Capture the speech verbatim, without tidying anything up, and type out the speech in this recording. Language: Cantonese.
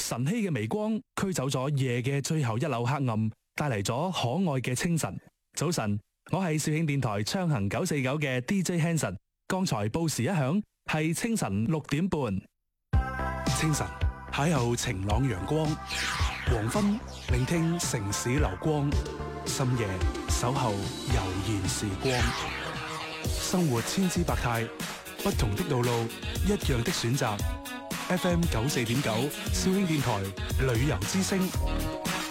晨曦嘅微光驅走咗夜嘅最後一縷黑暗，帶嚟咗可愛嘅清晨。早晨，我係肇慶電台昌行九四九嘅 D J Hanson。剛才報時一響，係清晨六點半。清晨邂逅晴朗陽光，黃昏聆聽城市流光，深夜守候悠然時光。生活千姿百態，不同的道路，一樣的選擇。F M 九四點九，肇慶電台旅遊之聲。